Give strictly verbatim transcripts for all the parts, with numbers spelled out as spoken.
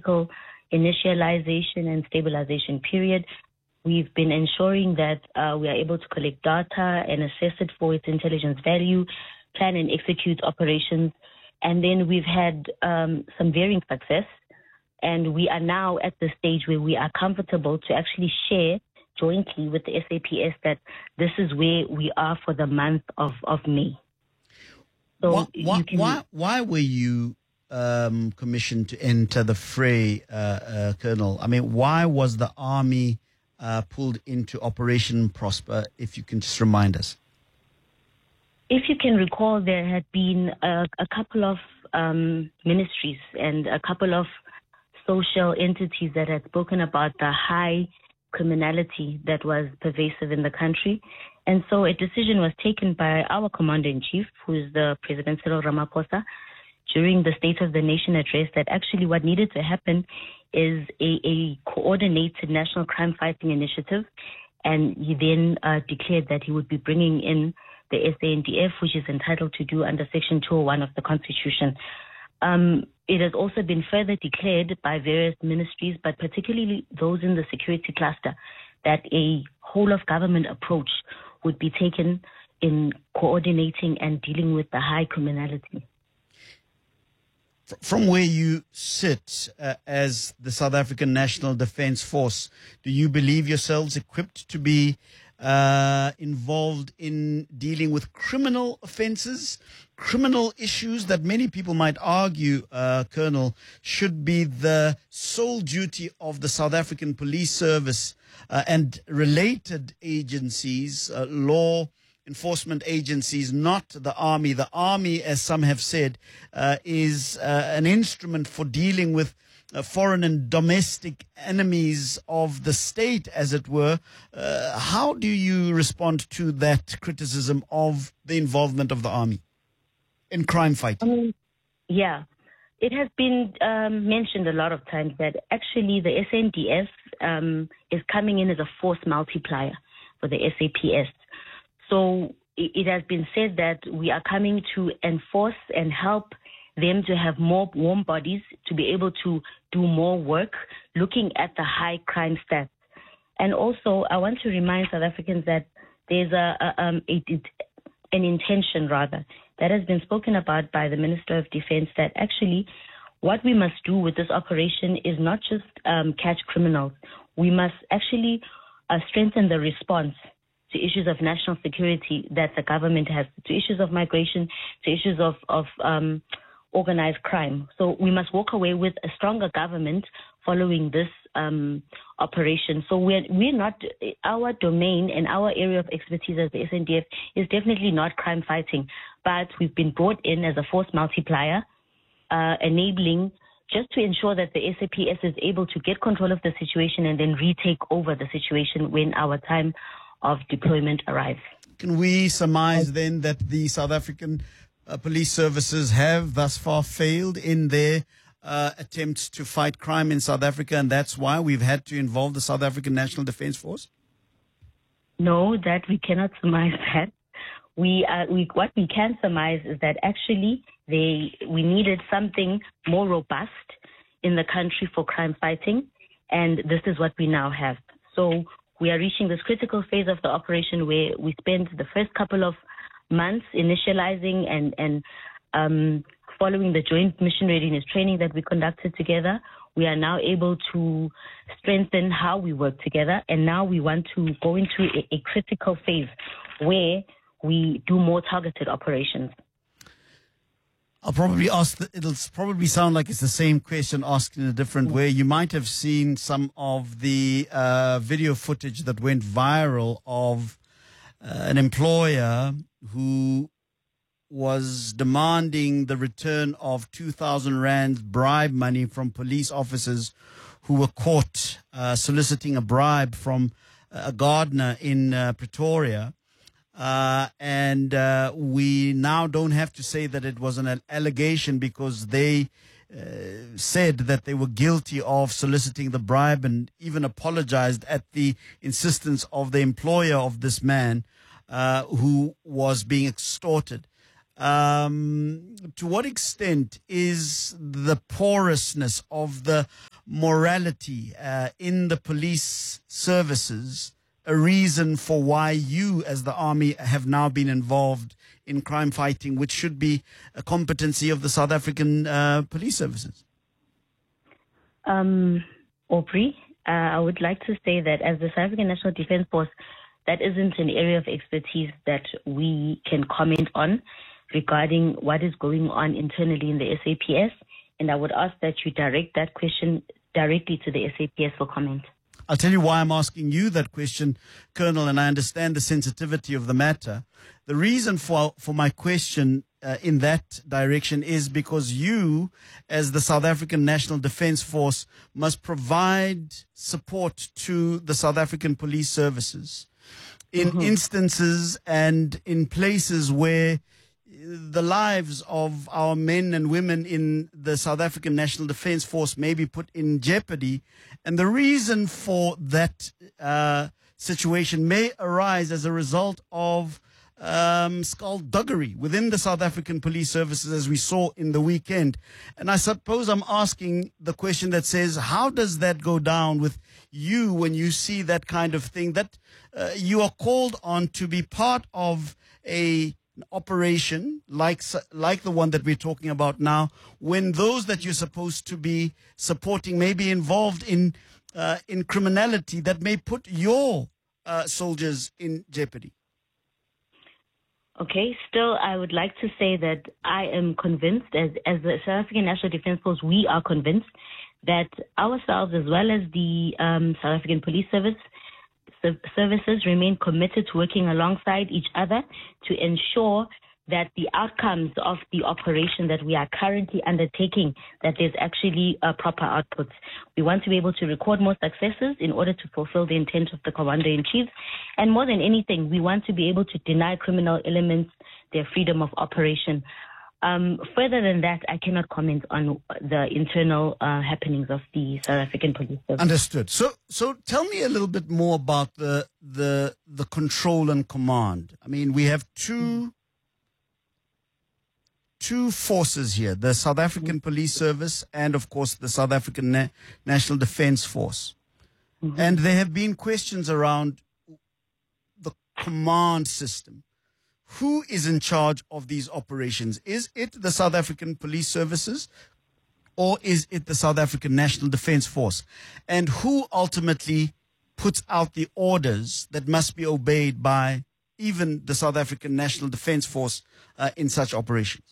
critical initialization and stabilization period. We've been ensuring that uh, we are able to collect data and assess it for its intelligence value, plan and execute operations. And then we've had um, some varying success. And we are now at the stage where we are comfortable to actually share jointly with the S A P S that this is where we are for the month of, of May. So why, why, you can, why, why were you um, commissioned to enter the fray, uh, uh, Colonel? I mean, why was the army uh, pulled into Operation Prosper, if you can just remind us? If you can recall, there had been a, a couple of um, ministries and a couple of social entities that had spoken about the high criminality that was pervasive in the country. And so a decision was taken by our Commander-in-Chief, who is the President Cyril Ramaphosa, during the State of the Nation address, that actually what needed to happen is a, a coordinated national crime fighting initiative. And he then uh, declared that he would be bringing in the S A N D F, which is entitled to do under Section two oh one of the Constitution. Um, it has also been further declared by various ministries, but particularly those in the security cluster, that a whole of government approach would be taken in coordinating and dealing with the high criminality. From where you sit uh, as the South African National Defence Force, do you believe yourselves equipped to be uh, involved in dealing with criminal offences, criminal issues that many people might argue, uh, Colonel, should be the sole duty of the South African Police Service uh, and related agencies, uh, law enforcement agencies, not the army? The army, as some have said, uh, is uh, an instrument for dealing with uh, foreign and domestic enemies of the state, as it were. Uh, how do you respond to that criticism of the involvement of the army in crime fighting? Um, yeah, it has been um, mentioned a lot of times that actually the S A N D F um, is coming in as a force multiplier for the S A P S. So it has been said that we are coming to enforce and help them to have more warm bodies to be able to do more work, looking at the high crime stats. And also, I want to remind South Africans that there's a, a, um, a, an intention, rather, that has been spoken about by the Minister of Defense, that actually what we must do with this operation is not just um, catch criminals. We must actually uh, strengthen the response to issues of national security that the government has, to issues of migration, to issues of, of um, organized crime. So we must walk away with a stronger government following this um, operation. So we're, we're not, our domain and our area of expertise as the S A N D F is definitely not crime fighting, but we've been brought in as a force multiplier, uh, enabling just to ensure that the S A P S is able to get control of the situation and then retake over the situation when our time of deployment arrives. Can we surmise then that the South African uh, police services have thus far failed in their uh, attempts to fight crime in South Africa, and that's why we've had to involve the South African National Defence Force? No, that we cannot surmise that. We, uh, we what we can surmise is that actually they we needed something more robust in the country for crime fighting, and this is what we now have. So we are reaching this critical phase of the operation where we spent the first couple of months initializing and, and um, following the joint mission readiness training that we conducted together. We are now able to strengthen how we work together, and now we want to go into a, a critical phase where we do more targeted operations. I'll probably ask, the, it'll probably sound like it's the same question asked in a different way. You might have seen some of the uh, video footage that went viral of uh, an employer who was demanding the return of two thousand rand bribe money from police officers who were caught uh, soliciting a bribe from a gardener in uh, Pretoria. Uh, and uh, we now don't have to say that it was an allegation, because they uh, said that they were guilty of soliciting the bribe and even apologized at the insistence of the employer of this man uh, who was being extorted. Um, to what extent is the porousness of the morality uh, in the police services a reason for why you, as the army, have now been involved in crime fighting, which should be a competency of the South African uh, police services? Um, Aubrey, uh, I would like to say that as the South African National Defence Force, that isn't an area of expertise that we can comment on regarding what is going on internally in the S A P S. And I would ask that you direct that question directly to the S A P S for comment. I'll tell you why I'm asking you that question, Colonel, and I understand the sensitivity of the matter. The reason for, for my question uh, in that direction is because you, as the South African National Defence Force, must provide support to the South African police services in mm-hmm. instances and in places where the lives of our men and women in the South African National Defence Force may be put in jeopardy. And the reason for that uh, situation may arise as a result of um, skullduggery within the South African police services, as we saw in the weekend. And I suppose I'm asking the question that says, how does that go down with you when you see that kind of thing, that uh, you are called on to be part of a operation like like the one that we're talking about now, when those that you're supposed to be supporting may be involved in uh, in criminality that may put your uh, soldiers in jeopardy? Okay, still I would like to say that I am convinced, as, as the South African National Defence Force, we are convinced that ourselves as well as the um, South African Police Service services remain committed to working alongside each other to ensure that the outcomes of the operation that we are currently undertaking, that there's actually a proper outputs. We want to be able to record more successes in order to fulfill the intent of the Commander-in-Chief. And more than anything, we want to be able to deny criminal elements their freedom of operation. Um, further than that, I cannot comment on the internal uh, happenings of the South African Police Service. Understood. So, so tell me a little bit more about the the the control and command. I mean, we have two two forces here: the South African Police Service and, of course, the South African Na- National Defence Force. Mm-hmm. And there have been questions around the command system. Who is in charge of these operations? Is it the South African Police Services, or is it the South African National Defence Force? And who ultimately puts out the orders that must be obeyed by even the South African National Defence Force uh, in such operations?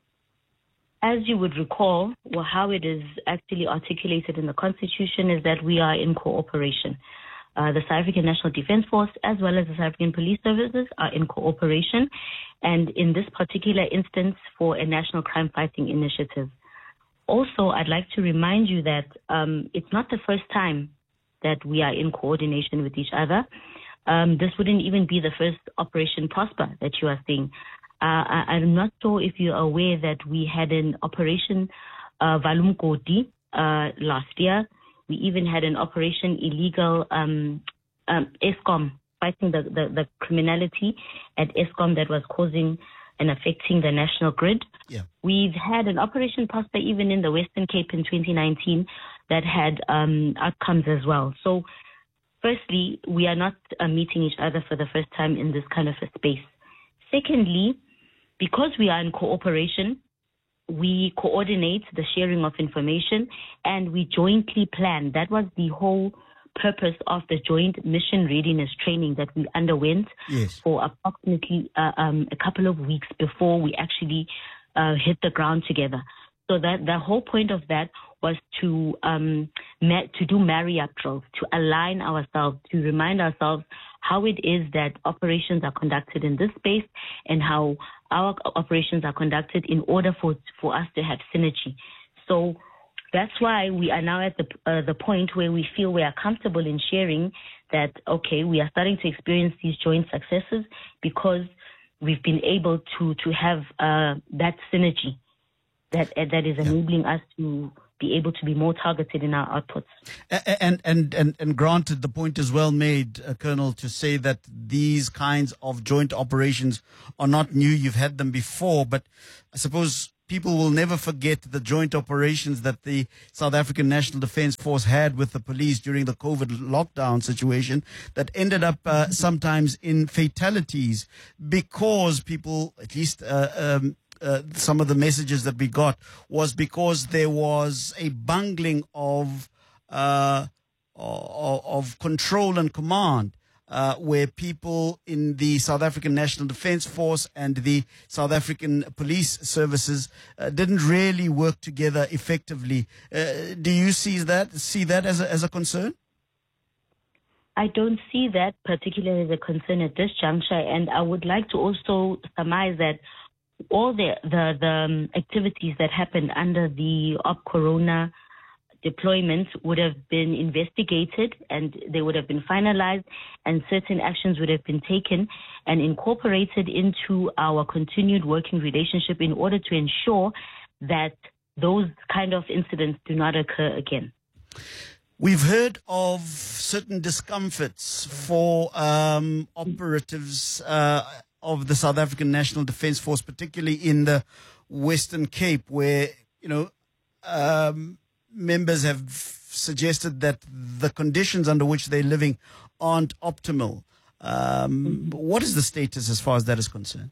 As you would recall, well, how it is actually articulated in the Constitution is that we are in cooperation. Uh, the South African National Defence Force as well as the South African Police Services are in cooperation, and in this particular instance for a national crime fighting initiative. Also, I'd like to remind you that um, it's not the first time that we are in coordination with each other. Um, this wouldn't even be the first Operation Prosper that you are seeing. Uh, I, I'm not sure if you're aware that we had an Operation uh, Valumkoti uh, last year. We even had an Operation Illegal um, um, Eskom, fighting the, the, the criminality at Eskom that was causing and affecting the national grid. Yeah. We've had an Operation Prosper even in the Western Cape in twenty nineteen that had um, outcomes as well. So firstly, we are not uh, meeting each other for the first time in this kind of a space. Secondly, because we are in cooperation, we coordinate the sharing of information and we jointly plan. That was the whole purpose of the joint mission readiness training that we underwent yes. for approximately uh, um, a couple of weeks before we actually uh, hit the ground together. So that the whole point of that was to um, ma- to do marry-up drills, to align ourselves, to remind ourselves how it is that operations are conducted in this space and how our operations are conducted in order for for us to have synergy. So that's why we are now at the uh, the point where we feel we are comfortable in sharing that, okay, we are starting to experience these joint successes because we've been able to to have uh, that synergy that uh, that is enabling yeah. us to be able to be more targeted in our outputs. And and and, and granted, the point is well made, uh, Colonel, to say that these kinds of joint operations are not new. You've had them before, but I suppose people will never forget the joint operations that the South African National Defence Force had with the police during the COVID lockdown situation that ended up uh, sometimes in fatalities because people, at least uh, um, uh, some of the messages that we got was because there was a bungling of uh, of, of control and command. Uh, where people in the South African National Defence Force and the South African Police Services uh, didn't really work together effectively. Uh, do you see that see that as a, as a concern? I don't see that particularly as a concern at this juncture, and I would like to also surmise that all the the, the um, activities that happened under the Op Corona deployments would have been investigated and they would have been finalized, and certain actions would have been taken and incorporated into our continued working relationship in order to ensure that those kind of incidents do not occur again. We've heard of certain discomforts for um, operatives uh, of the South African National Defence Force, particularly in the Western Cape, where, you know, um, members have suggested that the conditions under which they're living aren't optimal. Um, what is the status as far as that is concerned?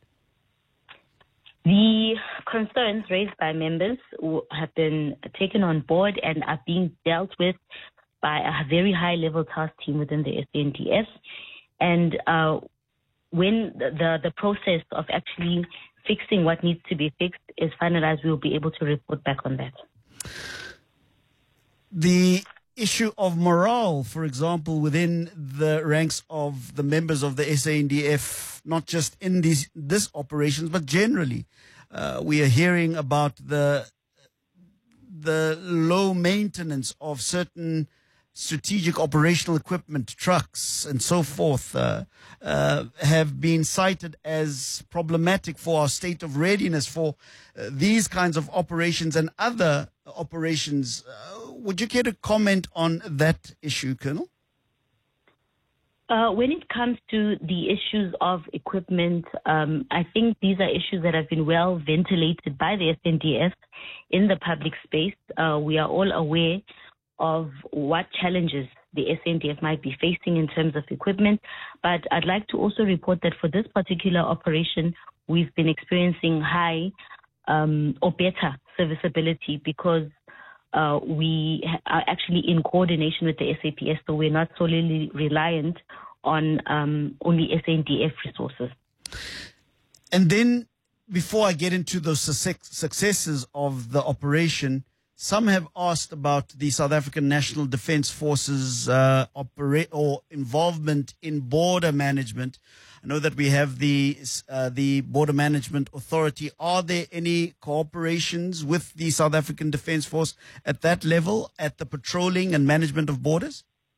The concerns raised by members have been taken on board and are being dealt with by a very high-level task team within the S A N D F. And uh, when the, the, the process of actually fixing what needs to be fixed is finalized, we'll be able to report back on that. The issue of morale, for example, within the ranks of the members of the S A N D F, not just in these this operations, but generally, uh, we are hearing about the the low maintenance of certain strategic operational equipment, trucks, and so forth, uh, uh, have been cited as problematic for our state of readiness for uh, these kinds of operations and other operations. Uh, would you care to comment on that issue, Colonel? Uh, when it comes to the issues of equipment, um, I think these are issues that have been well ventilated by the S A N D F in the public space. Uh, we are all aware of what challenges the S A N D F might be facing in terms of equipment. But I'd like to also report that for this particular operation, we've been experiencing high um, or better serviceability because uh, we are actually in coordination with the S A P S, so we're not solely reliant on um, only S A N D F resources. And then, before I get into those successes of the operation, some have asked about the South African National Defence Force's uh, operate or involvement in border management. I know that we have the uh, the Border Management Authority. Are there any cooperations with the South African Defence Force at that level, at the patrolling and management of borders?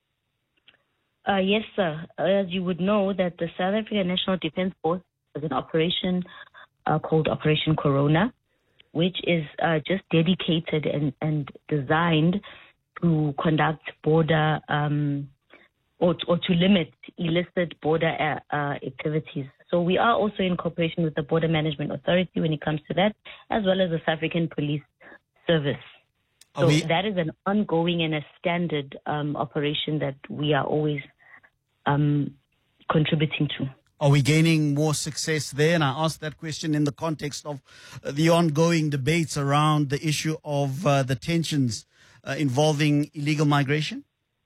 Uh, yes, sir. As you would know, that the South African National Defence Force has an operation uh, called Operation Corona, which is uh, just dedicated and, and designed to conduct border um, or, or to limit illicit border uh, uh, activities. So we are also in cooperation with the Border Management Authority when it comes to that, as well as the South African Police Service. So we- that is an ongoing and a standard um, operation that we are always um, contributing to. Are we gaining more success there? And I ask that question in the context of uh, the ongoing debates around the issue of uh, the tensions uh, involving illegal migration.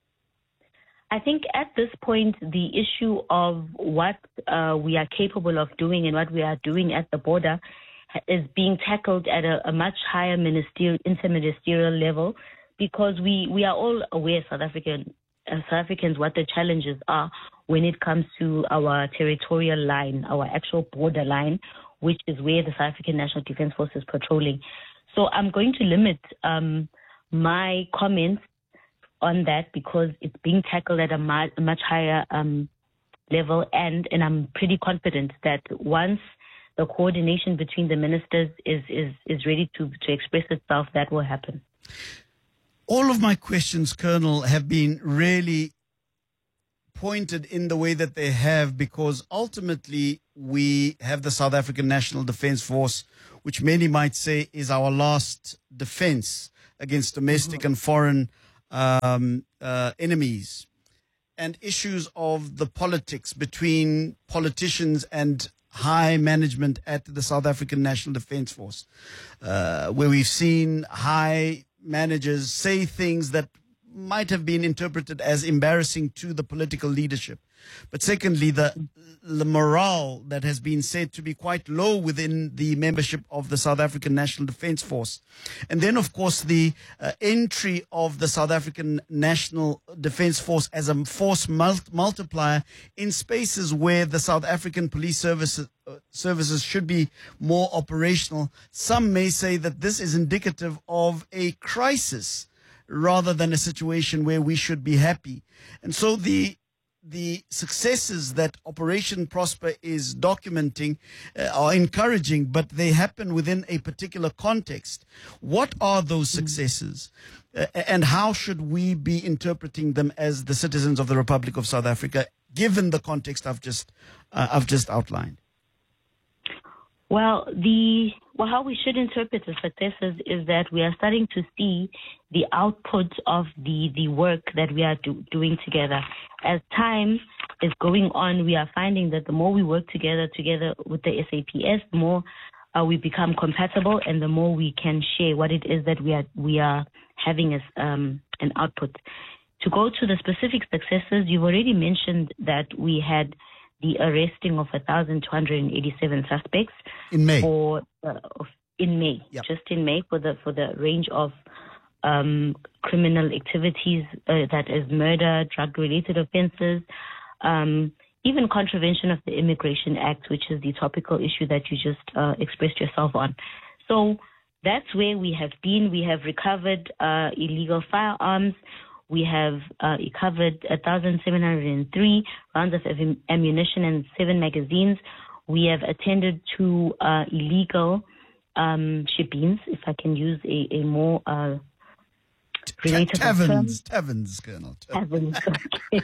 I think at this point, the issue of what uh, we are capable of doing and what we are doing at the border is being tackled at a, a much higher ministerial, interministerial level, because we, we are all aware, South African uh, South Africans, what the challenges are when it comes to our territorial line, our actual border line, which is where the South African National Defence Force is patrolling. So I'm going to limit um, my comments on that because it's being tackled at a, mu- a much higher um, level, and, and I'm pretty confident that once the coordination between the ministers is, is, is ready to, to express itself, that will happen. All of my questions, Colonel, have been really pointed in the way that they have, because ultimately we have the South African National Defence Force, which many might say is our last defence against domestic and foreign um, uh, enemies, and issues of the politics between politicians and high management at the South African National Defence Force, uh, where we've seen high managers say things that might have been interpreted as embarrassing to the political leadership. But secondly, the, the morale that has been said to be quite low within the membership of the South African National Defence Force. And then, of course, the uh, entry of the South African National Defence Force as a force mul- multiplier in spaces where the South African police services, uh, services should be more operational. Some may say that this is indicative of a crisis rather than a situation where we should be happy. And so the the successes that Operation Prosper is documenting uh, are encouraging, but they happen within a particular context. What are those successes, uh, and how should we be interpreting them as the citizens of the Republic of South Africa, given the context I've just uh, I've just outlined? Well, the well, how we should interpret the successes is that we are starting to see the output of the, the work that we are do, doing together. As time is going on, we are finding that the more we work together together with the S A P S, the more uh, we become compatible, and the more we can share what it is that we are we are having as um, an output. To go to the specific successes, you've already mentioned that we had the arresting of one thousand two hundred eighty-seven suspects in May. For uh, in May, yep. just in May, for the for the range of um, criminal activities, uh, that is murder, drug-related offences, um, even contravention of the Immigration Act, which is the topical issue that you just uh, expressed yourself on. So that's where we have been. We have recovered uh, illegal firearms. We have uh, recovered one thousand seven hundred three rounds of ammunition and seven magazines. We have attended to uh, illegal um, ship-ins, if I can use a, a more uh, relatable taverns, term. Taverns, Colonel. Taverns, okay.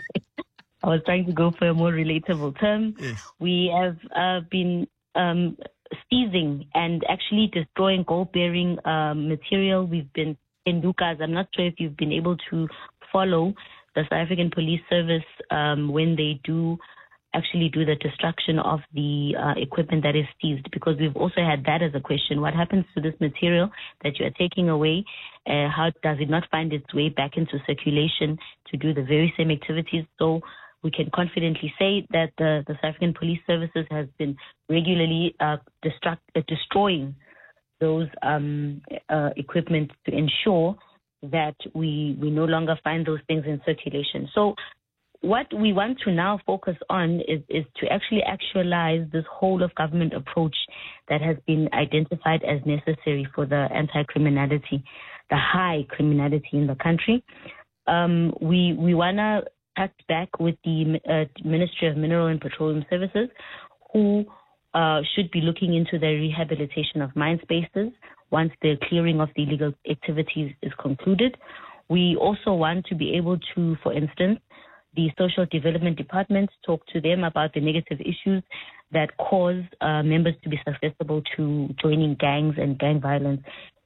I was trying to go for a more relatable term. Yes. We have uh, been um, seizing and actually destroying gold-bearing uh, material. We've been in Dukas. I'm not sure if you've been able to follow the South African Police Service um, when they do actually do the destruction of the uh, equipment that is seized, because we've also had that as a question. What happens to this material that you are taking away? Uh, how does it not find its way back into circulation to do the very same activities? So we can confidently say that the, the South African Police Services has been regularly uh, destruct, uh, destroying those um, uh, equipment to ensure that we, we no longer find those things in circulation. So what we want to now focus on is, is to actually actualize this whole of government approach that has been identified as necessary for the anti-criminality, the high criminality in the country. Um, we we want to act back with the uh, Ministry of Mineral and Petroleum Services, who uh, should be looking into the rehabilitation of mine spaces once the clearing of the illegal activities is concluded. We also want to be able to, for instance, the Social Development Department, talk to them about the negative issues that cause uh, members to be susceptible to joining gangs and gang violence.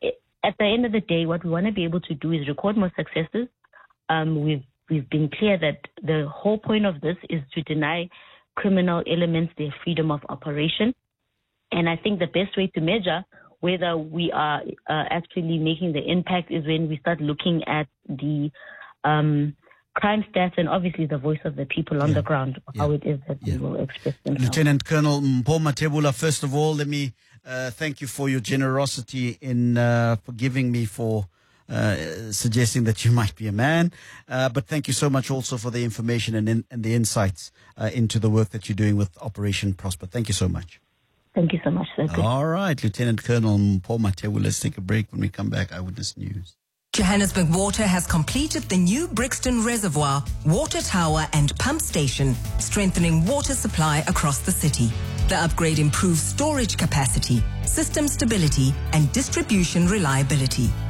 At the end of the day, what we want to be able to do is record more successes. Um, we've we've been clear that the whole point of this is to deny criminal elements their freedom of operation. And I think the best way to measure whether we are uh, actually making the impact is when we start looking at the um, crime stats and obviously the voice of the people on yeah. the ground, yeah. how it is that yeah. we will express themselves. Lieutenant Colonel Mpho Mathebula, first of all, let me uh, thank you for your generosity in uh, forgiving me for uh, suggesting that you might be a man. Uh, but thank you so much also for the information and, in, and the insights uh, into the work that you're doing with Operation Prosper. Thank you so much. Thank you so much, sir. All right, Lieutenant Colonel Mpho Mathebula. Let's take a break. When we come back, Eyewitness News. Johannesburg Water has completed the new Brixton Reservoir, water tower and pump station, strengthening water supply across the city. The upgrade improves storage capacity, system stability and distribution reliability.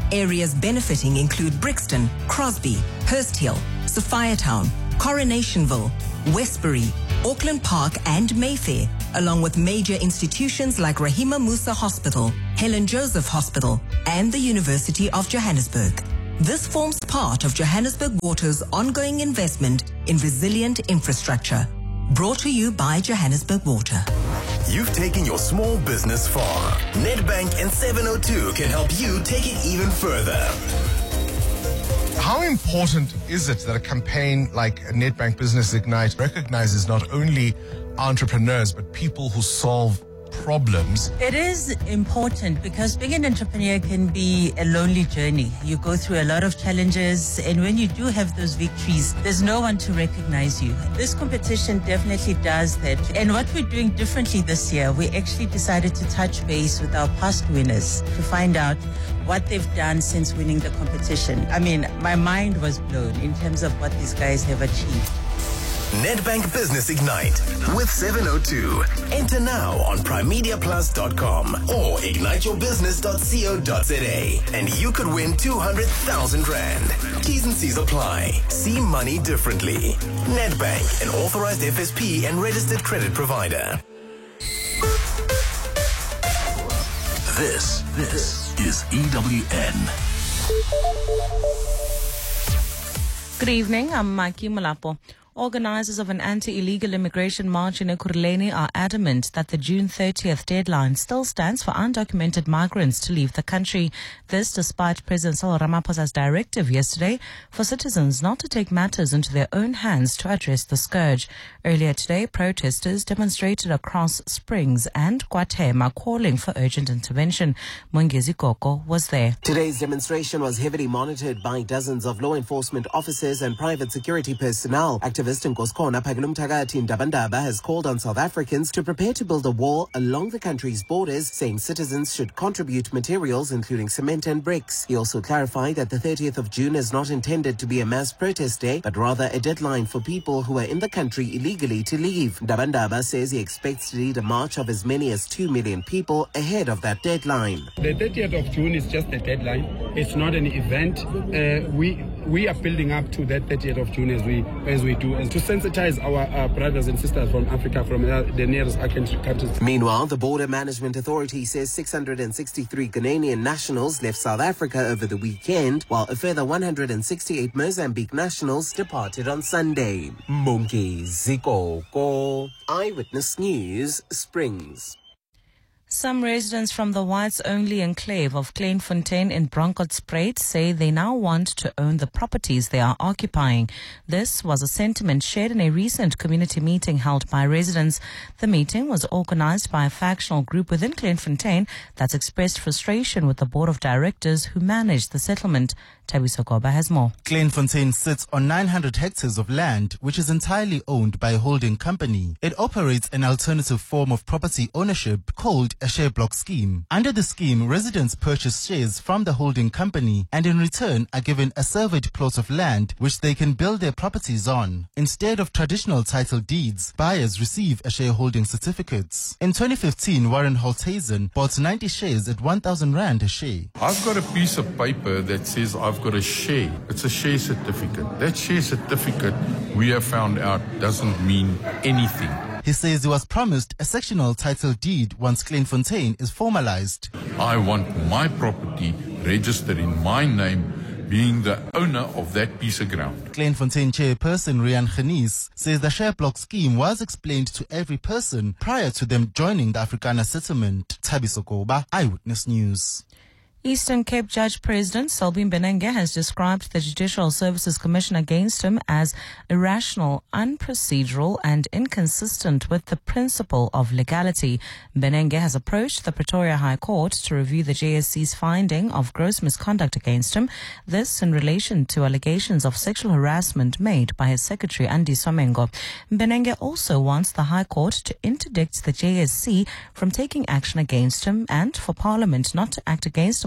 Areas benefiting include Brixton, Crosby, Hurst Hill, Sophiatown, Coronationville, Westbury, Auckland Park and Mayfair, along with major institutions like Rahima Musa Hospital, Helen Joseph Hospital and the University of Johannesburg. This forms part of Johannesburg Water's ongoing investment in resilient infrastructure. Brought to you by Johannesburg Water. You've taken your small business far. Nedbank and seven oh two can help you take it even further. How important is it that a campaign like Nedbank Business Ignite recognizes not only entrepreneurs but people who solve problems? It is important because being an entrepreneur can be a lonely journey. You go through a lot of challenges, and when you do have those victories, there's no one to recognize you. This competition definitely does that. And what we're doing differently this year, we actually decided to touch base with our past winners to find out what they've done since winning the competition. I mean, my mind was blown in terms of what these guys have achieved. Nedbank Business Ignite with seven oh two. Enter now on prime media plus dot com or ignite your business dot co dot za and you could win two hundred thousand rand. T's and C's apply. See money differently. Nedbank, an authorized F S P and registered credit provider. This, this is E W N. Good evening, I'm Mikey Malapo. Organizers of an anti-illegal immigration march in Ekurhuleni are adamant that the June thirtieth deadline still stands for undocumented migrants to leave the country. This despite President Cyril Ramaphosa's directive yesterday for citizens not to take matters into their own hands to address the scourge. Earlier today, protesters demonstrated across Springs and KwaThema calling for urgent intervention. Mongezi Koko was there. Today's demonstration was heavily monitored by dozens of law enforcement officers and private security personnel. Activist Nkoskona Phakile Mthakathi Ndabandaba has called on South Africans to prepare to build a wall along the country's borders, saying citizens should contribute materials including cement and bricks. He also clarified that the thirtieth of June is not intended to be a mass protest day, but rather a deadline for people who are in the country illegally to leave. Ndabandaba says he expects to lead a march of as many as two million people ahead of that deadline. The thirtieth of June is just a deadline. It's not an event. Uh, we we are building up to that thirtieth of June as we as we do, and to sensitize our uh, brothers and sisters from Africa, from uh, the nearest countries. Meanwhile, the Border Management Authority says six hundred sixty-three Ghanaian nationals left South Africa over the weekend, while a further one hundred sixty-eight Mozambique nationals departed on Sunday. Mongezi Koko, Eyewitness News, Springs. Some residents from the whites-only enclave of Kleinfontein in Bronkhortspruit say they now want to own the properties they are occupying. This was a sentiment shared in a recent community meeting held by residents. The meeting was organized by a factional group within Kleinfontein that's expressed frustration with the board of directors who manage the settlement. Tabiso Goba has more. Kleinfontein sits on nine hundred hectares of land, which is entirely owned by a holding company. It operates an alternative form of property ownership called a share block scheme. Under the scheme, residents purchase shares from the holding company and in return are given a surveyed plot of land which they can build their properties on. Instead of traditional title deeds, buyers receive a shareholding certificates. In twenty fifteen, Warren Holthazen bought ninety shares at one thousand rand a share. I've got a piece of paper that says I've got a share. It's a share certificate. That share certificate, we have found out, doesn't mean anything. He says he was promised a sectional title deed once Kleinfontein is formalized. I want my property registered in my name, being the owner of that piece of ground. Kleinfontein chairperson Rian Genis says the share block scheme was explained to every person prior to them joining the Afrikaner settlement. Tabiso Goba, Eyewitness News. Eastern Cape Judge President Selby Mbenenge has described the Judicial Services Commission against him as irrational, unprocedural and inconsistent with the principle of legality. Mbenenge has approached the Pretoria High Court to review the J S C's finding of gross misconduct against him, this in relation to allegations of sexual harassment made by his secretary Andy Somengo. Mbenenge also wants the High Court to interdict the J S C from taking action against him and for Parliament not to act against him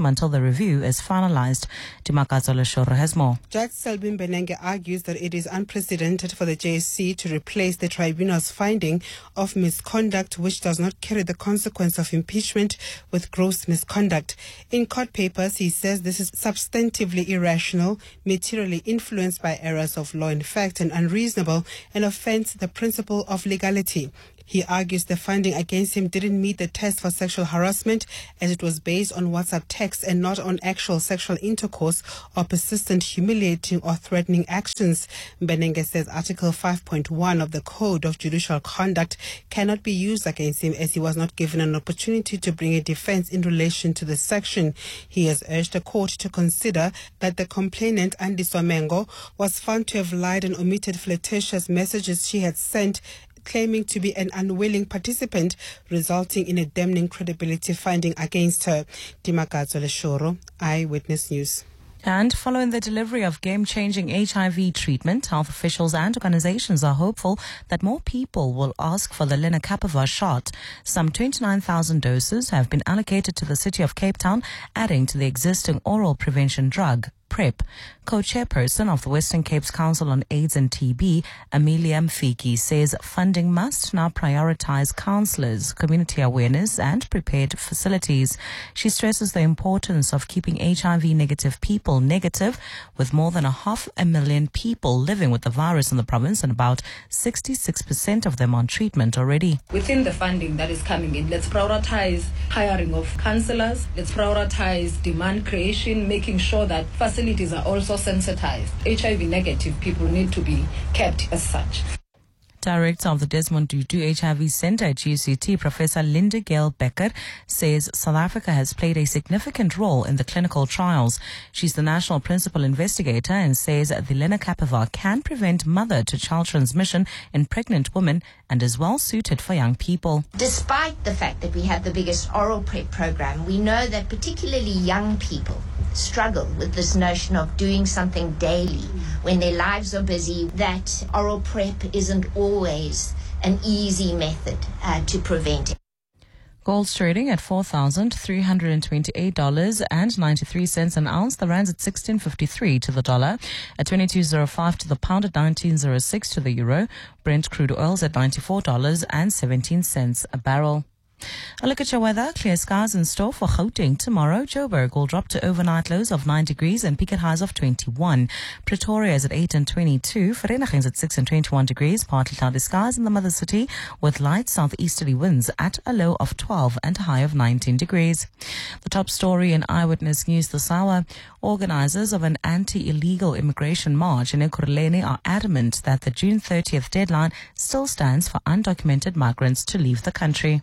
system until the review is finalized. Dimakazo Leshoro has more. Judge Selbin Benenge argues that it is unprecedented for the J S C to replace the tribunal's finding of misconduct, which does not carry the consequence of impeachment, with gross misconduct. In court papers, he says this is substantively irrational, materially influenced by errors of law and fact, and unreasonable, and offends the principle of legality. He argues the finding against him didn't meet the test for sexual harassment, as it was based on WhatsApp texts and not on actual sexual intercourse or persistent humiliating or threatening actions. Benenge says Article five point one of the Code of Judicial Conduct cannot be used against him, as he was not given an opportunity to bring a defense in relation to the section. He has urged the court to consider that the complainant, Andi Somengo, was found to have lied and omitted flirtatious messages she had sent, claiming to be an unwilling participant, resulting in a damning credibility finding against her. Dimakazo Leshoro, Eyewitness News. And following the delivery of game-changing H I V treatment, health officials and organizations are hopeful that more people will ask for the lenacapavir shot. Some twenty-nine thousand doses have been allocated to the city of Cape Town, adding to the existing oral prevention drug, PrEP. Co-chairperson of the Western Cape's Council on AIDS and T B, Amelia Mfiki, says funding must now prioritize counsellors, community awareness and prepared facilities. She stresses the importance of keeping H I V negative people negative, with more than a half a million people living with the virus in the province and about sixty-six percent of them on treatment already. Within the funding that is coming in, let's prioritize hiring of counsellors, let's prioritize demand creation, making sure that facilities are also sensitized. H I V negative people need to be kept as such. Director of the Desmond Tutu H I V Centre at G U C T, Professor Linda Gail Becker, says South Africa has played a significant role in the clinical trials. She's the national principal investigator and says the lenacapavir can prevent mother-to-child transmission in pregnant women and is well suited for young people. Despite the fact that we have the biggest oral PrEP program, we know that particularly young people struggle with this notion of doing something daily when their lives are busy, that oral PrEP isn't always an easy method uh, to prevent it. Gold's trading at four thousand three hundred twenty-eight dollars and ninety-three cents an ounce. The rand's at sixteen fifty-three to the dollar, at twenty-two oh five to the pound, at nineteen oh six to the euro. Brent crude oil's at ninety-four dollars and seventeen cents a barrel. A look at your weather. Clear skies in store for Gauteng tomorrow. Joburg will drop to overnight lows of nine degrees and peak at highs of twenty-one. Pretoria is at eight and twenty-two. Vereeniging is at six and twenty-one degrees. Partly cloudy skies in the mother city with light southeasterly winds at a low of twelve and a high of nineteen degrees. The top story in Eyewitness News this hour. Organizers of an anti-illegal immigration march in Ekurhuleni are adamant that the June thirtieth deadline still stands for undocumented migrants to leave the country.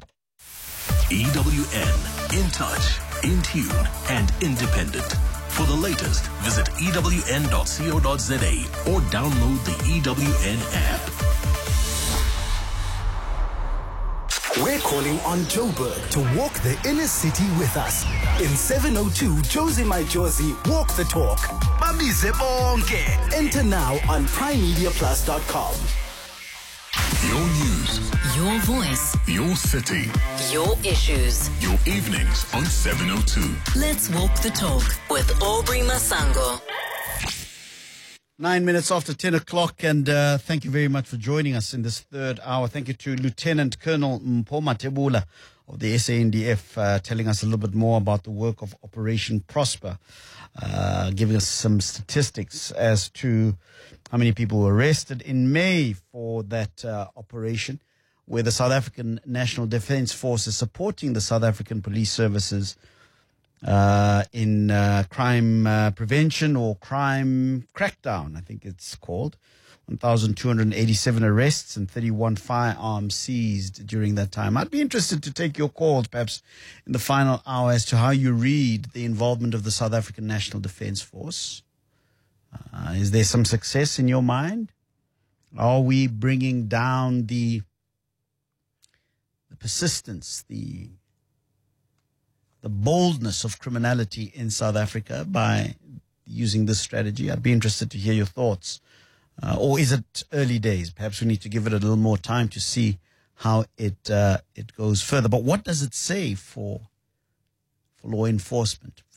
E W N, in touch, in tune, and independent. For the latest, visit E W N dot co dot za or download the E W N app. We're calling on Joburg to walk the inner city with us. In seven oh two, Josie My Josie, walk the talk. Babize bonke. Enter now on prime media plus dot com. Your news, Your voice, your city, your issues. your evenings on seven oh two. Let's walk the talk with Aubrey Masango. Nine minutes after ten o'clock, and uh, thank you very much for joining us in this third hour. Thank you to Lieutenant Colonel Mpho Matebula of the S A N D F, uh, telling us a little bit more about the work of Operation Prosper, uh, giving us some statistics as to how many people were arrested in May for that uh, operation, where the South African National Defence Force is supporting the South African Police Services uh, in uh, crime uh, prevention or crime crackdown, I think it's called. one thousand two hundred eighty-seven arrests and thirty-one firearms seized during that time. I'd be interested to take your calls, perhaps in the final hour, as to how you read the involvement of the South African National Defence Force. Uh, is there some success in your mind? Are we bringing down the the persistence, the the boldness of criminality in South Africa by using this strategy? I'd be interested to hear your thoughts. Uh, or is it early days? Perhaps we need to give it a little more time to see how it uh, it goes further. But what does it say for for law enforcement,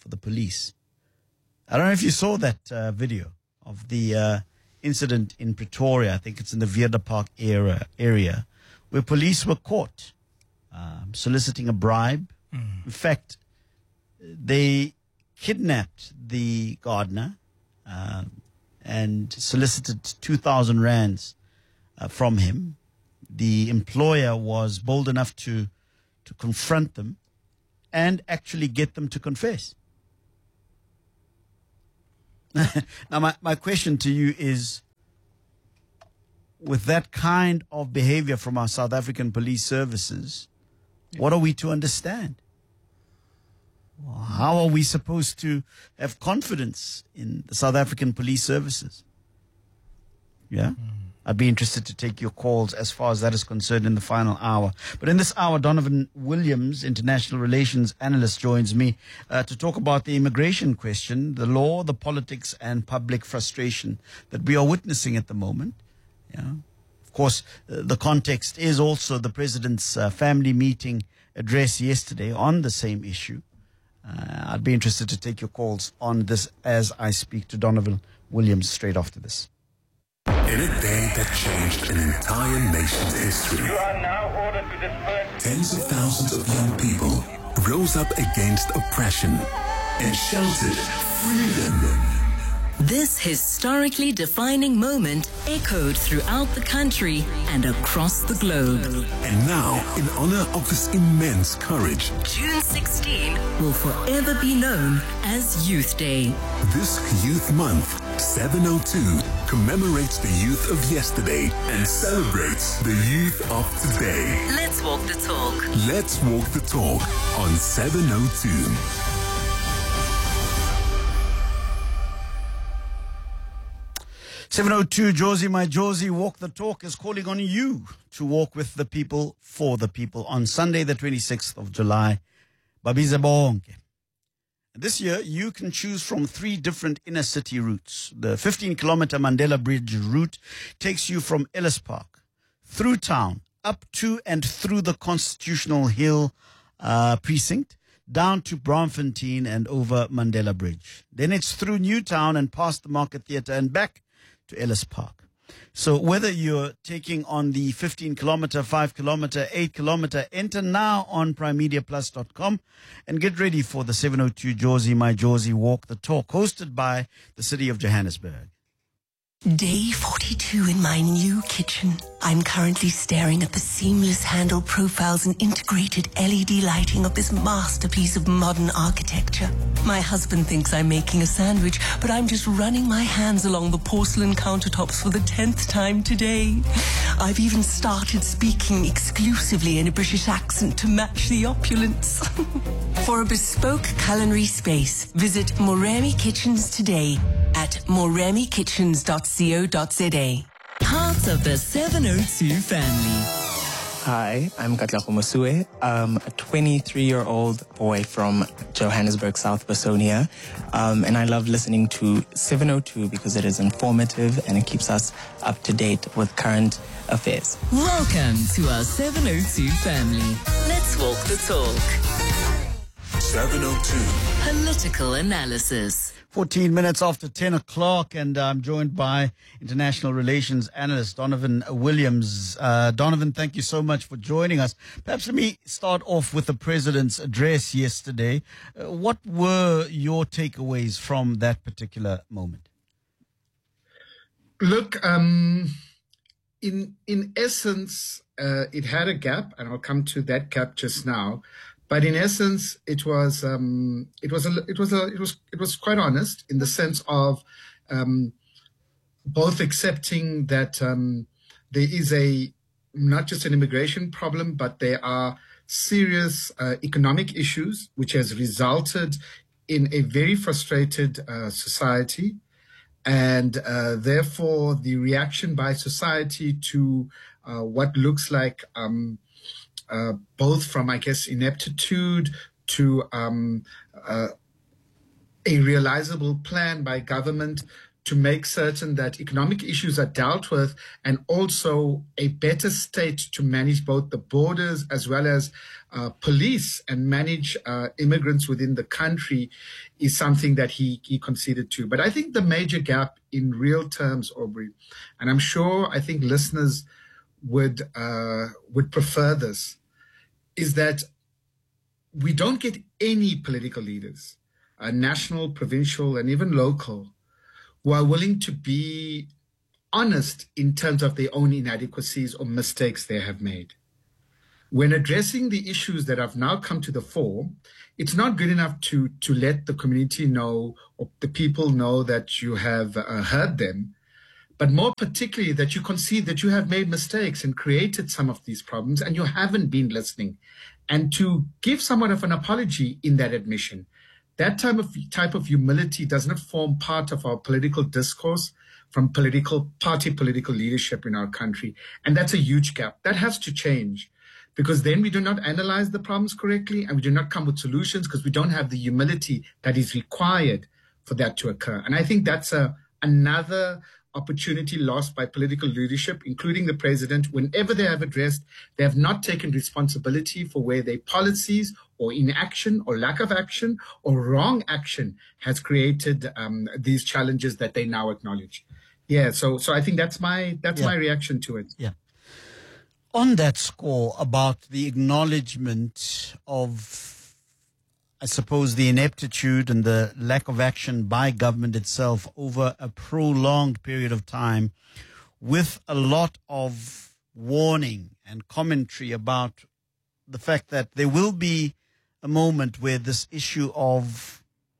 for the police. I don't know if you saw that uh, video of the uh, incident in Pretoria. I think it's in the Vierda Park area, area where police were caught um, soliciting a bribe. Mm. In fact, they kidnapped the gardener um, and solicited two thousand rands uh, from him. The employer was bold enough to, to confront them and actually get them to confess. Now, my, my question to you is, with that kind of behavior from our South African police services, what are we to understand? How are we supposed to have confidence in the South African police services? Yeah? Mm. I'd be interested to take your calls as far as that is concerned in the final hour. But in this hour, Donovan Williams, international relations analyst, joins me uh, to talk about the immigration question, the law, the politics, and public frustration that we are witnessing at the moment. Yeah. Of course, uh, the context is also the president's uh, family meeting address yesterday on the same issue. Uh, I'd be interested to take your calls on this as I speak to Donovan Williams straight after this. In a day that changed an entire nation's history, you are now ordered to disperse. Tens of thousands of young people rose up against oppression and shouted freedom. This historically defining moment echoed throughout the country and across the globe. And now, in honor of this immense courage, June sixteenth will forever be known as Youth Day. This Youth Month, seven oh two commemorates the youth of yesterday and celebrates the youth of today. Let's walk the talk. Let's walk the talk on seven oh two. seven oh two, Josie, my Josie, Walk the Talk is calling on you to walk with the people, for the people, on Sunday, the twenty-sixth of July. Babize bonke. This year, you can choose from three different inner city routes. The fifteen kilometer Mandela Bridge route takes you from Ellis Park, through town, up to and through the Constitutional Hill uh, precinct, down to Braamfontein and over Mandela Bridge. Then it's through Newtown and past the Market Theatre and back to Ellis Park. So whether you're taking on the fifteen kilometer, five kilometer, eight kilometer, enter now on prime media plus dot com and get ready for the seven oh two Josie, my Josie, Walk the Talk, hosted by the City of Johannesburg. Day forty-two in my new kitchen. I'm currently staring at the seamless handle profiles and integrated L E D lighting of this masterpiece of modern architecture. My husband thinks I'm making a sandwich, but I'm just running my hands along the porcelain countertops for the tenth time today. I've even started speaking exclusively in a British accent to match the opulence. For a bespoke culinary space, visit Moremi Kitchens today at moremi kitchens dot co dot za. Part of the seven oh two family. Hi, I'm Katlego Mosue. I'm a twenty-three-year-old boy from Johannesburg, South Bosonia. Um, and I love listening to seven oh two because it is informative and it keeps us up to date with current affairs. Welcome to our seven oh two family. Let's walk the talk. seven oh two. Political analysis. fourteen minutes after ten o'clock, and I'm joined by international relations analyst Donovan Williams. Uh, Donovan, thank you so much for joining us. Perhaps let me start off with the president's address yesterday. Uh, what were your takeaways from that particular moment? Look, um, in in essence, uh, it had a gap, and I'll come to that gap just now. But in essence, it was um, it was a, it was a, it was it was quite honest in the sense of um, both accepting that um, there is a not just an immigration problem, but there are serious uh, economic issues which has resulted in a very frustrated uh, society, and uh, therefore the reaction by society to uh, what looks like. Um, Uh, both from, I guess, ineptitude to um, uh, a realizable plan by government to make certain that economic issues are dealt with, and also a better state to manage both the borders as well as uh, police and manage uh, immigrants within the country is something that he, he conceded to. But I think the major gap in real terms, Aubrey, and I'm sure I think listeners would uh, would prefer this, is that we don't get any political leaders, uh, national, provincial, and even local, who are willing to be honest in terms of their own inadequacies or mistakes they have made. When addressing the issues that have now come to the fore, it's not good enough to, to let the community know or the people know that you have uh, heard them, but more particularly that you concede that you have made mistakes and created some of these problems and you haven't been listening, and to give somewhat of an apology in that admission. That type of type of humility does not form part of our political discourse from political party political leadership in our country. And that's a huge gap. That has to change, because then we do not analyze the problems correctly and we do not come with solutions because we don't have the humility that is required for that to occur. And I think that's a another opportunity lost by political leadership, including the president. Whenever they have addressed, they have not taken responsibility for where their policies or inaction or lack of action or wrong action has created um, these challenges that they now acknowledge. Yeah, so so I think that's my that's Yeah. my reaction to it. Yeah. On that score about the acknowledgement of, I suppose, the ineptitude and the lack of action by government itself over a prolonged period of time, with a lot of warning and commentary about the fact that there will be a moment where this issue of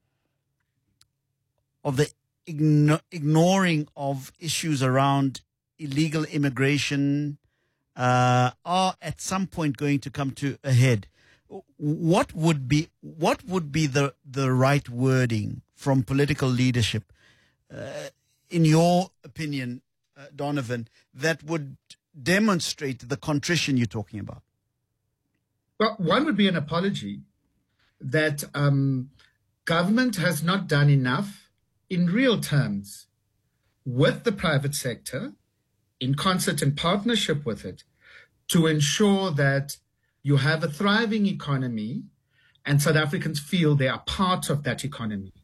of the igno- ignoring of issues around illegal immigration uh, are at some point going to come to a head. What would be what would be the, the right wording from political leadership, uh, in your opinion, uh, Donovan, that would demonstrate the contrition you're talking about? Well, one would be an apology that um, government has not done enough in real terms with the private sector, in concert and partnership with it, to ensure that you have a thriving economy and South Africans feel they are part of that economy.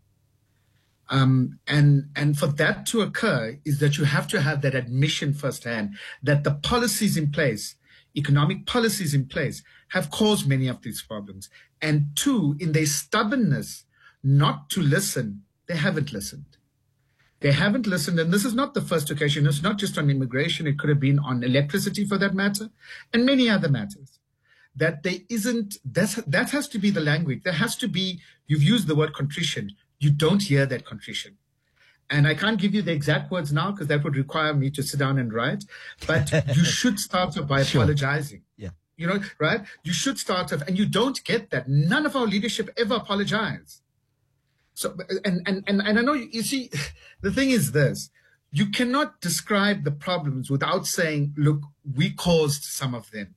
Um, and, and for that to occur is that you have to have that admission firsthand that the policies in place, economic policies in place, have caused many of these problems. And two, in their stubbornness not to listen, they haven't listened. They haven't listened, and this is not the first occasion. It's not just on immigration. It could have been on electricity for that matter, and many other matters. That there isn't, that's, that has to be the language. There has to be, you've used the word contrition. You don't hear that contrition. And I can't give you the exact words now because that would require me to sit down and write. But you should start off by Sure. apologizing. Yeah. You know, right? You should start off, and you don't get that. None of our leadership ever apologize. So, and, and, and, and I know, you, you see, the thing is this, you cannot describe the problems without saying, look, we caused some of them.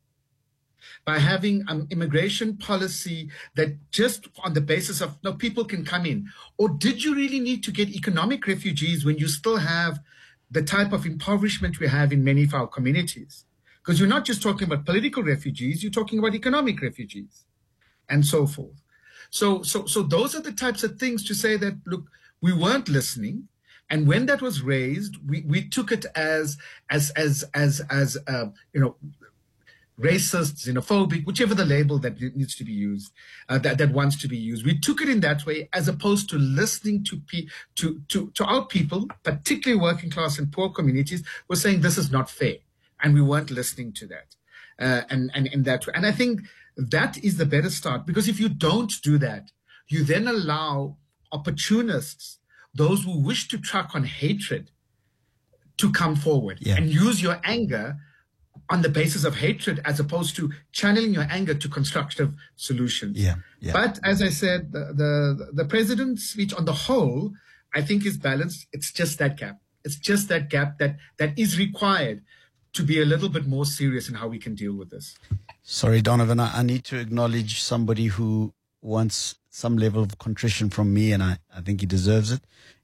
By having an immigration policy that just on the basis of, no, people can come in. Or did you really need to get economic refugees when you still have the type of impoverishment we have in many of our communities? Because you're not just talking about political refugees, you're talking about economic refugees and so forth. So, so, so those are the types of things to say that, look, we weren't listening. And when that was raised, we, we took it as, as, as, as, as, uh, you know, racist, xenophobic, whichever the label that needs to be used, uh, that, that wants to be used. We took it in that way, as opposed to listening to, pe- to, to, to our people, particularly working class and poor communities, were saying this is not fair. And we weren't listening to that. Uh, and, and in that way. And I think that is the better start, because if you don't do that, you then allow opportunists, those who wish to track on hatred, to come forward Yeah. and use your anger on the basis of hatred, as opposed to channeling your anger to constructive solutions. Yeah, yeah. But as I said, the, the, the president's speech on the whole, I think is balanced. It's just that gap. It's just that gap that, that is required to be a little bit more serious in how we can deal with this. Sorry, Donovan, I, I need to acknowledge somebody who wants some level of contrition from me, and I, I think he deserves it.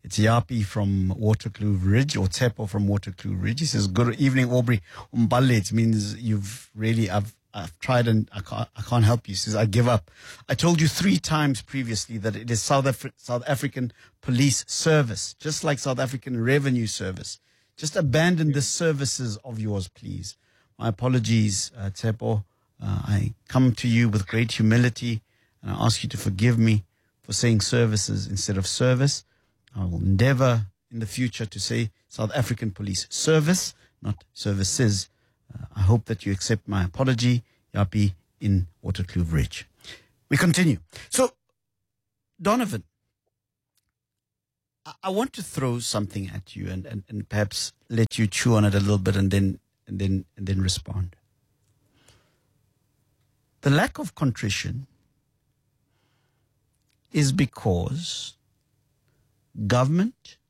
It's Yapi from Waterkloof Ridge, or Tsepo from Waterkloof Ridge. He says, good evening, Aubrey. Umbale, it means you've really, I've, I've tried and I can't, I can't help you. He says, I give up. I told you three times previously that it is South, Afri- South African Police Service, just like South African Revenue Service. Just abandon the services of yours, please. My apologies, uh, Tsepo. Uh, I come to you with great humility and I ask you to forgive me for saying services instead of service. I will endeavor in the future to say South African Police Service, not services. Uh, I hope that you accept my apology, Yapi in Waterkloof Ridge. We continue. So, Donovan, I, I want to throw something at you and, and, and perhaps let you chew on it a little bit and then and then and then respond. The lack of contrition is because government,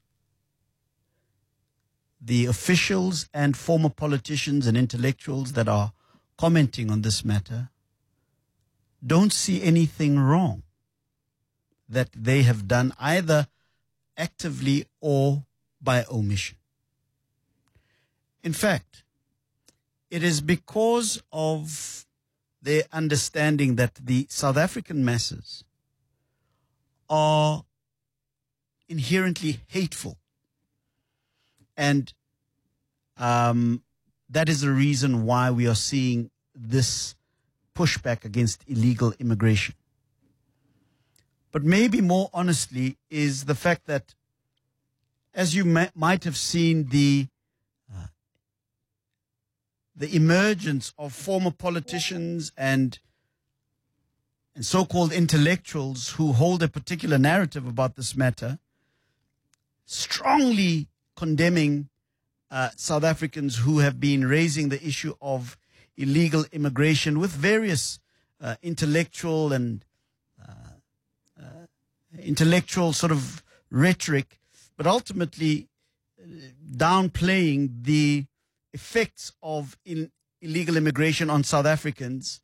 the officials and former politicians and intellectuals that are commenting on this matter don't see anything wrong that they have done either actively or by omission. In fact, it is because of their understanding that the South African masses are inherently hateful. And um, that is the reason why we are seeing this pushback against illegal immigration. But maybe more honestly is the fact that, as you ma- might have seen, the uh, the emergence of former politicians and and so-called intellectuals who hold a particular narrative about this matter, strongly condemning uh, South Africans who have been raising the issue of illegal immigration with various uh, intellectual and uh, uh, intellectual sort of rhetoric, but ultimately uh, downplaying the effects of in, illegal immigration on South Africans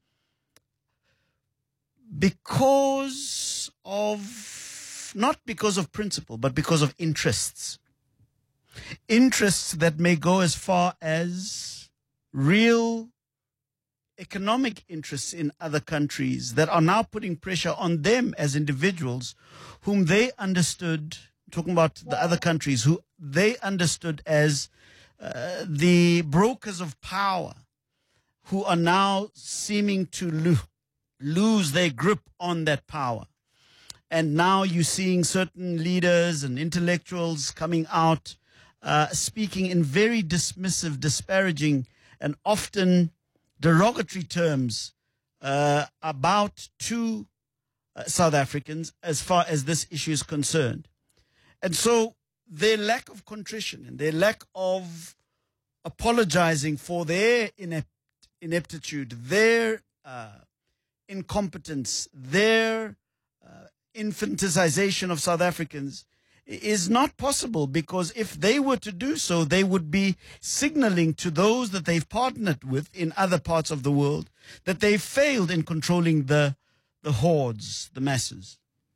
because of, not because of principle, but because of interests. Interests that may go as far as real economic interests in other countries that are now putting pressure on them as individuals whom they understood, talking about the other countries, who they understood as uh, the brokers of power, who are now seeming to lo- lose their grip on that power. And now you're seeing certain leaders and intellectuals coming out uh, speaking in very dismissive, disparaging, and often derogatory terms uh, about two uh, South Africans as far as this issue is concerned. And so their lack of contrition and their lack of apologizing for their inept, ineptitude, their uh, incompetence, their uh, infantilization of South Africans is not possible, because if they were to do so, they would be signaling to those that they've partnered with in other parts of the world that they've failed in controlling the the hordes, the masses.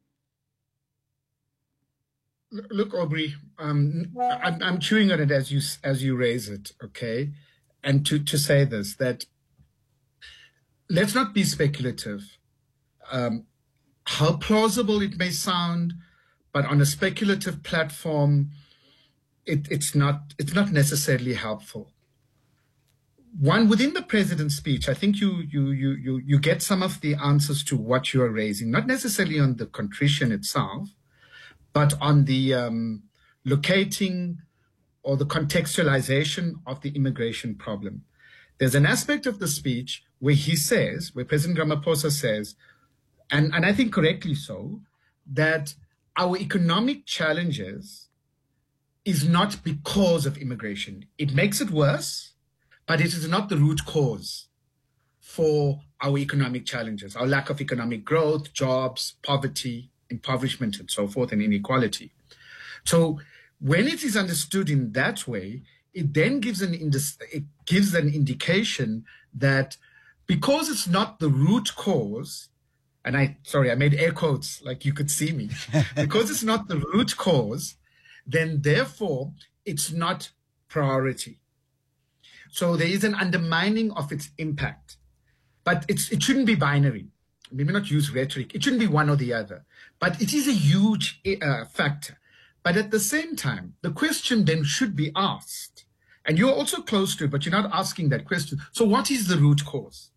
Look, Aubrey, um, I'm, I'm chewing on it as you as you raise it, okay? And to, to say this, that let's not be speculative. Um, how plausible it may sound, but on a speculative platform, it, it's not it's not necessarily helpful. One, within the president's speech, I think you you you you you get some of the answers to what you are raising, not necessarily on the contrition itself, but on the um, locating or the contextualization of the immigration problem. There's an aspect of the speech where he says, where President Ramaphosa says, and, and I think correctly so, that our economic challenges is not because of immigration. It makes it worse, but it is not the root cause for our economic challenges, our lack of economic growth, jobs, poverty, impoverishment, and so forth, and inequality. So when it is understood in that way, it then gives an indis- it gives an indication that because it's not the root cause, and I, sorry, I made air quotes like you could see me, because it's not the root cause, then therefore it's not priority. So there is an undermining of its impact. But it's, it shouldn't be binary. Maybe not use rhetoric. It shouldn't be one or the other. But it is a huge uh, factor. But at the same time, the question then should be asked. And you're also close to it, but you're not asking that question. So what is the root cause?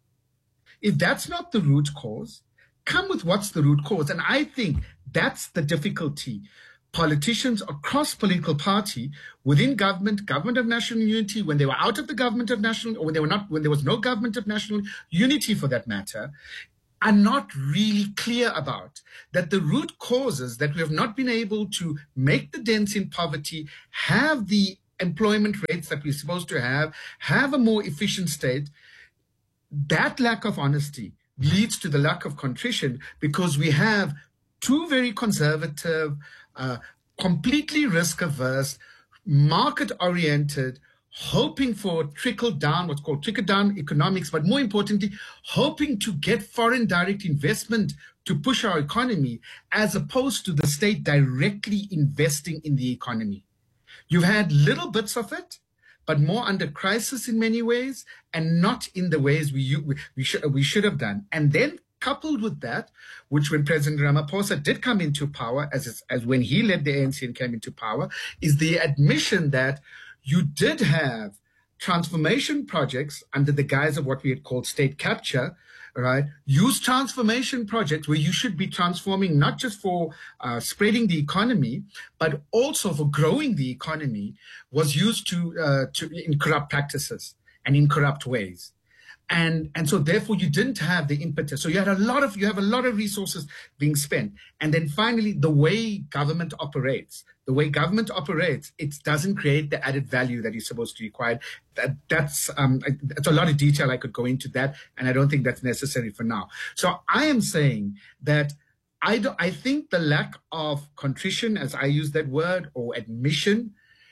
If that's not the root cause, come with what's the root cause. And I think that's the difficulty. Politicians across political party, within government, government of national unity, when they were out of the government of national, or when they were not, when there was no government of national unity for that matter, are not really clear about that the root causes that we have not been able to make the dents in poverty, have the employment rates that we're supposed to have, have a more efficient state. That lack of honesty leads to the lack of contrition, because we have two very conservative, uh, completely risk-averse, market-oriented, hoping for trickle-down, what's called trickle-down economics, but more importantly, hoping to get foreign direct investment to push our economy, as opposed to the state directly investing in the economy. You've had little bits of it, but more under crisis in many ways, and not in the ways we we, we should we should have done. And then coupled with that, which when President Ramaphosa did come into power, as as when he led the A N C and came into power, is the admission that you did have transformation projects under the guise of what we had called state capture, right? Use transformation projects where you should be transforming not just for uh, spreading the economy, but also for growing the economy, was used to uh, to in corrupt practices and in corrupt ways. And and so therefore you didn't have the impetus. So you had a lot of you have a lot of resources being spent. And then finally, the way government operates, the way government operates, it doesn't create the added value that is supposed to be required. That that's um that's a lot of detail. I could go into that, and I don't think that's necessary for now. So I am saying that I do, I think the lack of contrition, as I use that word, or admission,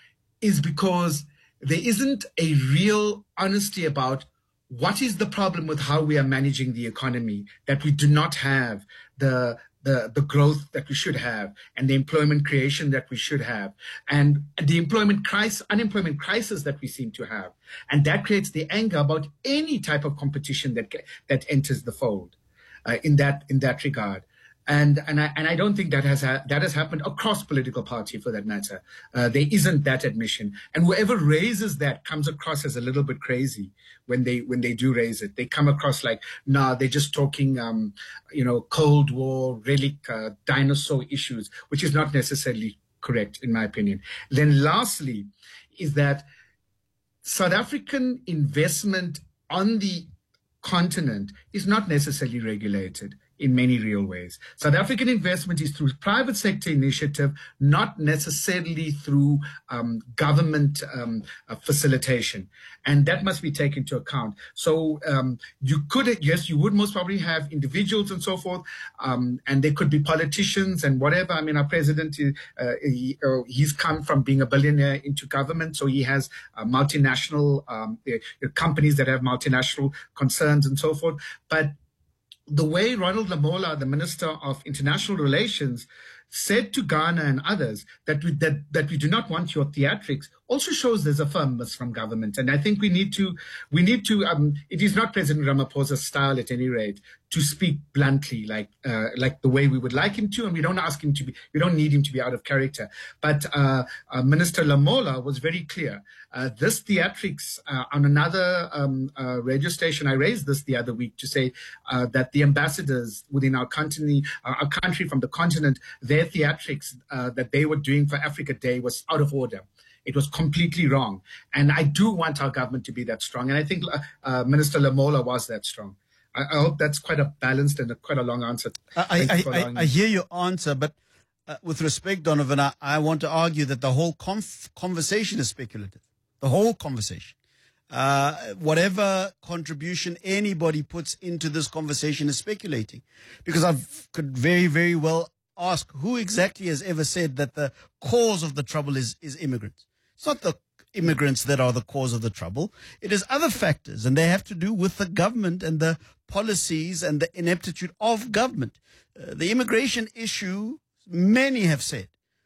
is because there isn't a real honesty about what is the problem with how we are managing the economy, that we do not have the, the, the growth that we should have, and the employment creation that we should have, and the employment crisis, unemployment crisis that we seem to have. And that creates the anger about any type of competition that, that enters the fold uh, in that, in that regard. And and I and I don't think that has ha- that has happened across political party, for that matter. Uh, there isn't that admission, and whoever raises that comes across as a little bit crazy when they when they do raise it. They come across like, nah, they're just talking, um, you know, Cold War relic, uh, dinosaur issues, which is not necessarily correct in my opinion. Then lastly, is that South African investment on the continent is not necessarily regulated in many real ways. South African investment is through private sector initiative, not necessarily through um, government um, uh, facilitation. And that must be taken into account. So um, you could, yes, you would most probably have individuals and so forth, um, and there could be politicians and whatever. I mean, our president, uh, he, uh, he's come from being a billionaire into government, so he has uh, multinational um, uh, companies that have multinational concerns and so forth. But the way Ronald Lamola, the Minister of International Relations, said to Ghana and others that we, that, that we do not want your theatrics also shows there's a firmness from government. And I think we need to, we need to, um, it is not President Ramaphosa's style at any rate to speak bluntly, like, uh, like the way we would like him to. And we don't ask him to be, we don't need him to be out of character. But, uh, uh Minister Lamola was very clear. Uh, this theatrics, uh, on another, um, uh, radio station, I raised this the other week to say, uh, that the ambassadors within our country, uh, our country from the continent, their theatrics, uh, that they were doing for Africa Day was out of order. It was completely wrong. And I do want our government to be that strong. And I think uh, uh, Minister Lamola was that strong. I, I hope that's quite a balanced and a, quite a long answer. I, I, I, I hear your answer, but uh, with respect, Donovan, I, I want to argue that the whole conf- conversation is speculative. The whole conversation. Uh, whatever contribution anybody puts into this conversation is speculating. Because I could very, very well ask who exactly has ever said that the cause of the trouble is, is immigrants. It's not the immigrants that are the cause of the trouble. It is other factors, and they have to do with the government and the policies and the ineptitude of government. Uh, the immigration issue, many have said,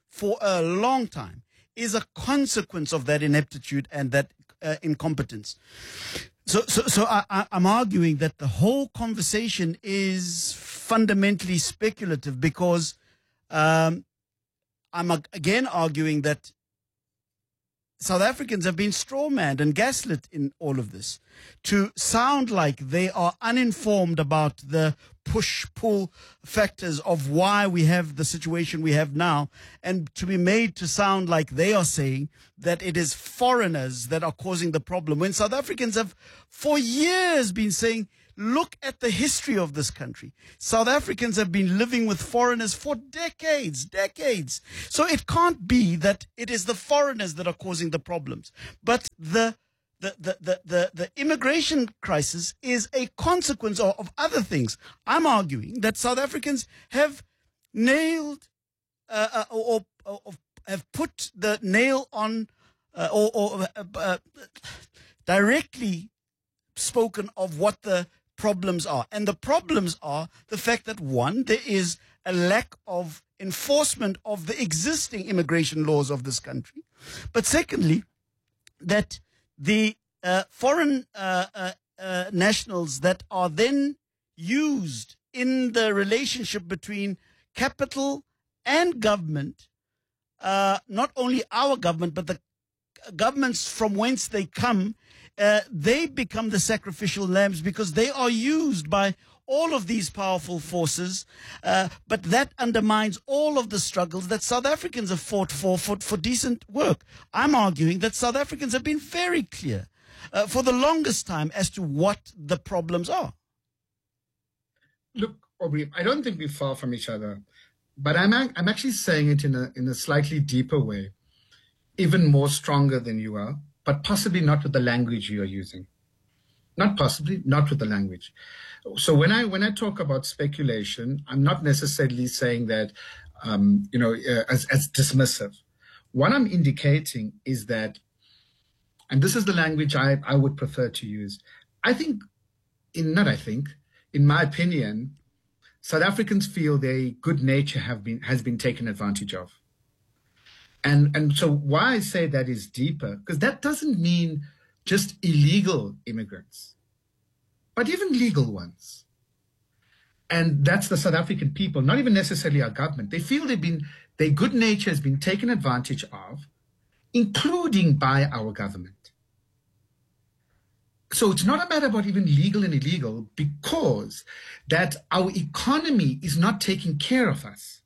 for a long time is a consequence of that ineptitude and that uh, incompetence. So, so, so I, I, I'm arguing that the whole conversation is fundamentally speculative because um, I'm again arguing that South Africans have been strawmanned and gaslit in all of this to sound like they are uninformed about the push-pull factors of why we have the situation we have now, and to be made to sound like they are saying that it is foreigners that are causing the problem, when South Africans have for years been saying, look at the history of this country. South Africans have been living with foreigners for decades, decades. So it can't be that it is the foreigners that are causing the problems. But the the the the the, the immigration crisis is a consequence of, of other things. I'm arguing that South Africans have nailed uh, uh, or, or, or have put the nail on uh, or, or uh, uh, directly spoken of what the problems are. And the problems are the fact that, one, there is a lack of enforcement of the existing immigration laws of this country. But secondly, that the uh, foreign uh, uh, uh, nationals that are then used in the relationship between capital and government, uh, not only our government, but the governments from whence they come, uh, they become the sacrificial lambs because they are used by all of these powerful forces, uh, but that undermines all of the struggles that South Africans have fought for, for, for decent work. I'm arguing that South Africans have been very clear uh, for the longest time as to what the problems are. Look, Aubrey, I don't think we're far from each other, but I'm, I'm actually saying it in a, in a slightly deeper way, even more stronger than you are, but possibly not with the language you are using. Not possibly, not with the language. So when I when I talk about speculation, I'm not necessarily saying that, um, you know, uh, as, as dismissive. What I'm indicating is that, and this is the language I, I would prefer to use. I think, in not I think, in my opinion, South Africans feel their good nature have been has been taken advantage of. And and so why I say that is deeper, because that doesn't mean just illegal immigrants, but even legal ones. And that's the South African people, not even necessarily our government. They feel they've been, their good nature has been taken advantage of, including by our government. So it's not a matter about even legal and illegal, because that our economy is not taking care of us.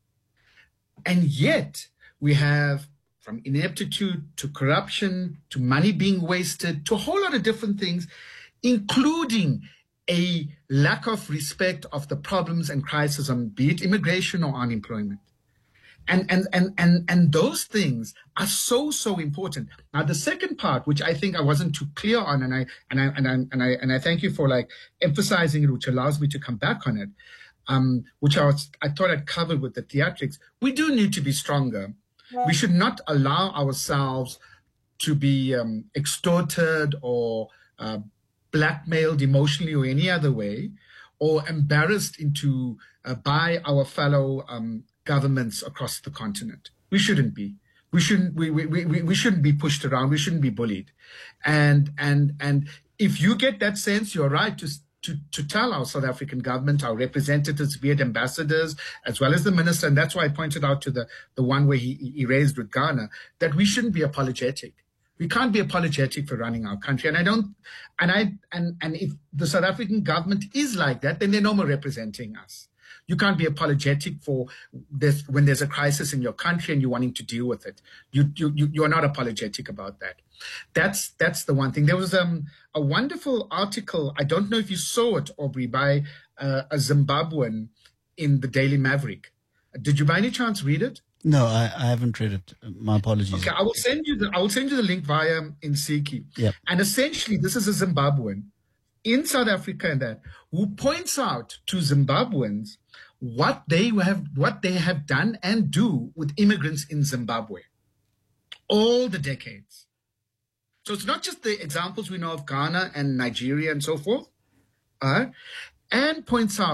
And yet, we have, from ineptitude to corruption to money being wasted to a whole lot of different things, including a lack of respect of the problems and crises on, be it immigration or unemployment. And, and, and, and, and those things are so, so important. Now, the second part, which I think I wasn't too clear on, and I, and I, and I, and I, and I thank you for like emphasizing it, which allows me to come back on it, um, which I was, I thought I'd covered with the theatrics. We do need to be stronger. We should not allow ourselves to be um, extorted or uh, blackmailed emotionally or any other way, or embarrassed into uh, by our fellow um, governments across the continent. We shouldn't be. We shouldn't. We, we we we shouldn't be pushed around. We shouldn't be bullied. And and and if you get that sense, you're right to. To, to tell our South African government, our representatives, be it ambassadors, as well as the minister, and that's why I pointed out to the, the one where he, he raised with Ghana, that we shouldn't be apologetic. We can't be apologetic for running our country. And I don't, and I, and, and if the South African government is like that, then they're no more representing us. You can't be apologetic for this when there's a crisis in your country and you're wanting to deal with it. You, you, you, you're not apologetic about that. That's that's the one thing. There was um, a wonderful article, I don't know if you saw it, Aubrey, by uh, a Zimbabwean in the Daily Maverick. Did you by any chance read it? No, I, I haven't read it. My apologies. Okay, I will send you the I will send you the link via Insiki. Yeah. And essentially, this is a Zimbabwean in South Africa and that who points out to Zimbabweans what they have what they have done and do with immigrants in Zimbabwe all the decades. So it's not just the examples we know of Ghana and Nigeria and so forth, uh, and points out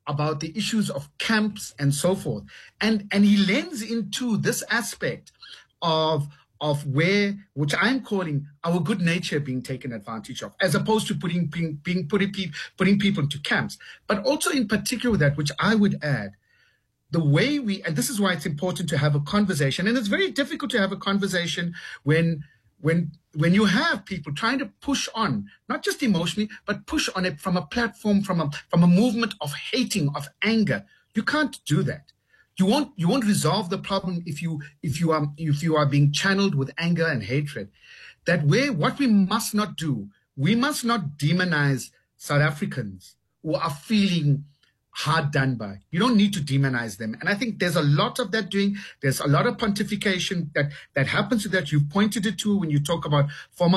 about the issues of camps and so forth. And, and he lends into this aspect of, of where, which I'm calling our good nature being taken advantage of, as opposed to putting, being, being putting, pe- putting people into camps. But also in particular that, which I would add, the way we, and this is why it's important to have a conversation, and it's very difficult to have a conversation when, when, when you have people trying to push on, not just emotionally, but push on it from a platform, from a, from a movement of hating, of anger. You can't do that. You won't, you won't resolve the problem if you, if you are, if you are being channeled with anger and hatred. That way, what we must not do, we must not demonize South Africans who are feeling hard done by. You don't need to demonize them. And I think there's a lot of that doing. There's a lot of pontification that, that happens to that. You've pointed it to when you talk about former